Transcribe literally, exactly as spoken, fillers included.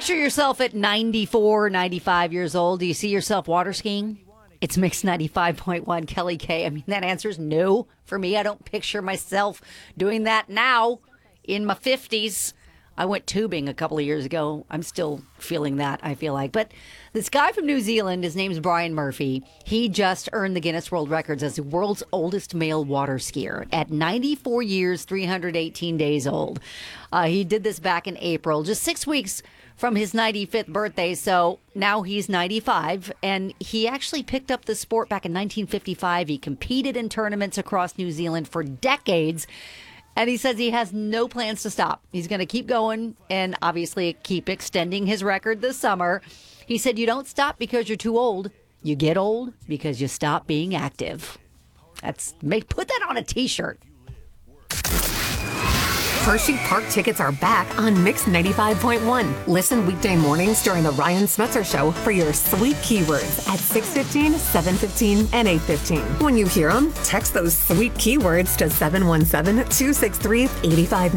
Picture yourself at ninety-four, ninety-five years old. Do you see yourself water skiing? It's Mix ninety-five point one, Kelly K. I mean, that answer is no for me. I don't picture myself doing that now in my fifties. I went tubing a couple of years ago. I'm still feeling that, I feel like. But this guy from New Zealand, his name's Brian Murphy. He just earned the Guinness World Records as the world's oldest male water skier at ninety-four years, three hundred eighteen days old. Uh, he did this back in April, just six weeks from his ninety-fifth birthday. So now he's ninety-five, and he actually picked up the sport back in nineteen fifty-five. He competed in tournaments across New Zealand for decades. And he says he has no plans to stop. He's going to keep going and obviously keep extending his record this summer. He said, you don't stop because you're too old. You get old because you stop being active. That's make put that on a T-shirt. Hershey Park tickets are back on Mix ninety-five point one. Listen weekday mornings during the Ryan Smetzer Show for your sweet keywords at six fifteen, seven fifteen, and eight fifteen. When you hear them, text those sweet keywords to seven one seven, two six three, eight five